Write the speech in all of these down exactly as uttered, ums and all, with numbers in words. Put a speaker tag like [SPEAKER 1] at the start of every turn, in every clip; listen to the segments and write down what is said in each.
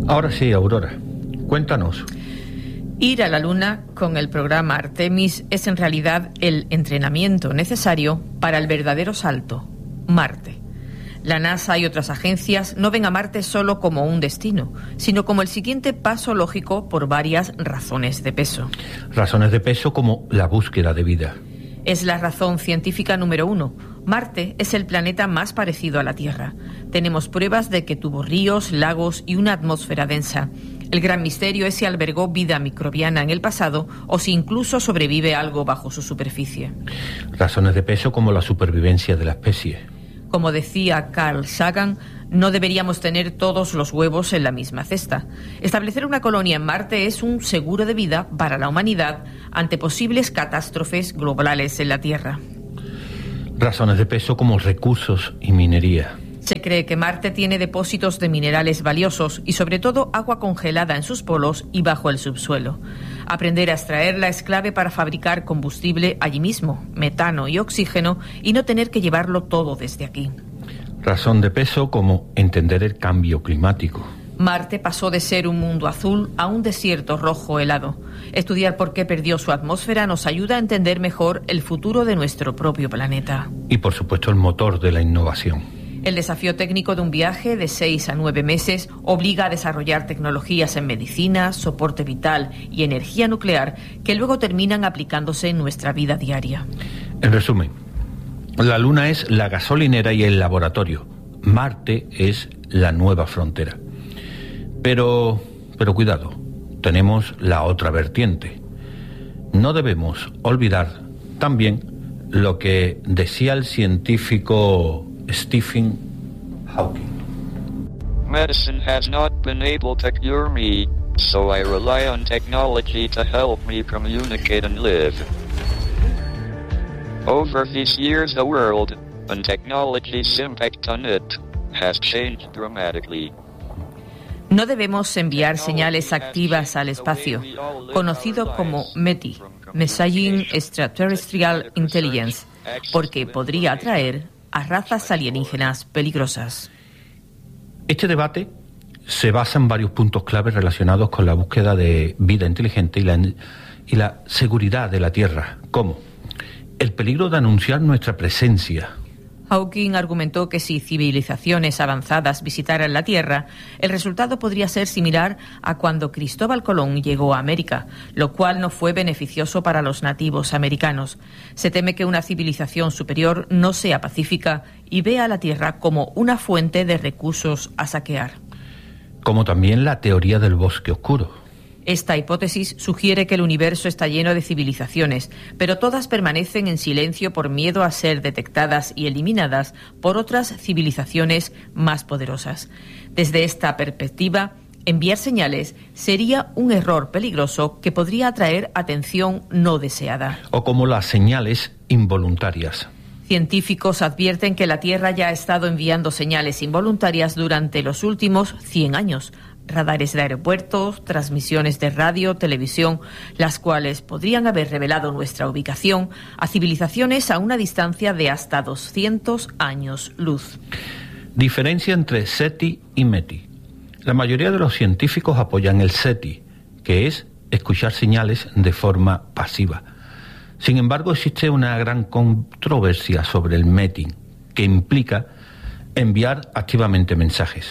[SPEAKER 1] Ahora sí, Aurora, cuéntanos.
[SPEAKER 2] Ir a la Luna con el programa Artemis es en realidad el entrenamiento necesario para el verdadero salto, Marte. La NASA y otras agencias no ven a Marte solo como un destino, sino como el siguiente paso lógico por varias razones de peso.
[SPEAKER 1] Razones de peso como la búsqueda de vida.
[SPEAKER 2] Es la razón científica número uno. Marte es el planeta más parecido a la Tierra. Tenemos pruebas de que tuvo ríos, lagos y una atmósfera densa. El gran misterio es si albergó vida microbiana en el pasado o si incluso sobrevive algo bajo su superficie.
[SPEAKER 1] Razones de peso como la supervivencia de la especie.
[SPEAKER 2] Como decía Carl Sagan, no deberíamos tener todos los huevos en la misma cesta. Establecer una colonia en Marte es un seguro de vida para la humanidad ante posibles catástrofes globales en la Tierra.
[SPEAKER 1] Razones de peso como recursos y minería.
[SPEAKER 2] Se cree que Marte tiene depósitos de minerales valiosos y sobre todo agua congelada en sus polos y bajo el subsuelo. Aprender a extraerla es clave para fabricar combustible allí mismo, metano y oxígeno, y no tener que llevarlo todo desde aquí.
[SPEAKER 1] Razón de peso como entender el cambio climático.
[SPEAKER 2] Marte pasó de ser un mundo azul a un desierto rojo helado. Estudiar por qué perdió su atmósfera nos ayuda a entender mejor el futuro de nuestro propio planeta.
[SPEAKER 1] Y por supuesto el motor de la innovación.
[SPEAKER 2] El desafío técnico de un viaje de seis a nueve meses obliga a desarrollar tecnologías en medicina, soporte vital y energía nuclear que luego terminan aplicándose en nuestra vida diaria.
[SPEAKER 1] En resumen, la Luna es la gasolinera y el laboratorio. Marte es la nueva frontera. Pero, pero cuidado, tenemos la otra vertiente. No debemos olvidar también lo que decía el científico Stephen Hawking.
[SPEAKER 3] Medicine has not been able to cure me, so I rely on technology to help me communicate and live. Over these years, the world, and technology's impact on it, has changed dramatically.
[SPEAKER 2] No debemos enviar señales activas al espacio, conocido como METI, Messaging Extraterrestrial Intelligence, porque podría atraer a razas alienígenas peligrosas.
[SPEAKER 1] Este debate se basa en varios puntos claves relacionados con la búsqueda de vida inteligente y la, y la seguridad de la Tierra, como el peligro de anunciar nuestra presencia.
[SPEAKER 2] Hawking argumentó que si civilizaciones avanzadas visitaran la Tierra, el resultado podría ser similar a cuando Cristóbal Colón llegó a América, lo cual no fue beneficioso para los nativos americanos. Se teme que una civilización superior no sea pacífica y vea a la Tierra como una fuente de recursos a saquear.
[SPEAKER 1] Como también la teoría del bosque oscuro.
[SPEAKER 2] Esta hipótesis sugiere que el universo está lleno de civilizaciones, pero todas permanecen en silencio por miedo a ser detectadas y eliminadas por otras civilizaciones más poderosas. Desde esta perspectiva, enviar señales sería un error peligroso que podría atraer atención no deseada.
[SPEAKER 1] O como las señales involuntarias.
[SPEAKER 2] Científicos advierten que la Tierra ya ha estado enviando señales involuntarias durante los últimos cien años. Radares de aeropuertos, transmisiones de radio, televisión, las cuales podrían haber revelado nuestra ubicación a civilizaciones a una distancia de hasta doscientos años luz.
[SPEAKER 1] Diferencia entre SETI y METI. La mayoría de los científicos apoyan el SETI, que es escuchar señales de forma pasiva. Sin embargo, existe una gran controversia sobre el METI, que implica enviar activamente mensajes.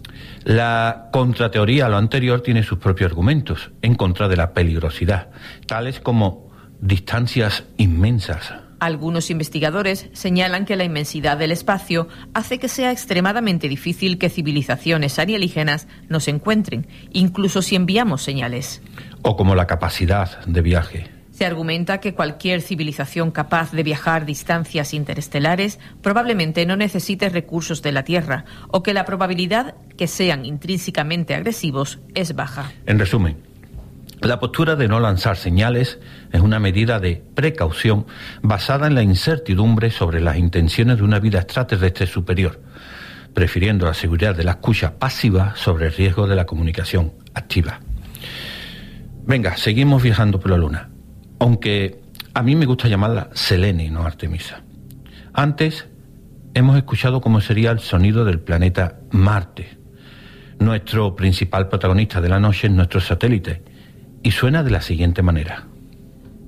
[SPEAKER 1] La contrateoría a lo anterior tiene sus propios argumentos en contra de la peligrosidad, tales como distancias inmensas.
[SPEAKER 2] Algunos investigadores señalan que la inmensidad del espacio hace que sea extremadamente difícil que civilizaciones alienígenas nos encuentren, incluso si enviamos señales.
[SPEAKER 1] O como la capacidad de viaje.
[SPEAKER 2] Se argumenta que cualquier civilización capaz de viajar distancias interestelares probablemente no necesite recursos de la Tierra, o que la probabilidad que sean intrínsecamente agresivos es baja.
[SPEAKER 1] En resumen, la postura de no lanzar señales es una medida de precaución basada en la incertidumbre sobre las intenciones de una vida extraterrestre superior, prefiriendo la seguridad de la escucha pasiva sobre el riesgo de la comunicación activa. Venga, seguimos viajando por la Luna. Aunque a mí me gusta llamarla Selene y no Artemisa. Antes hemos escuchado cómo sería el sonido del planeta Marte. Nuestro principal protagonista de la noche es nuestro satélite y suena de la siguiente manera.